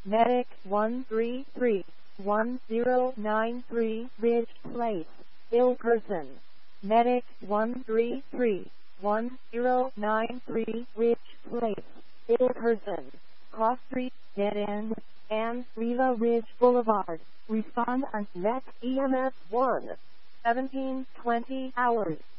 Medic 133-1093 Ridge Place, ill person. Medic 133-1093 Ridge Place, ill person. Cross Street, dead end, and Riva Ridge Boulevard. Respond and let EMS 1. 17:20 hours.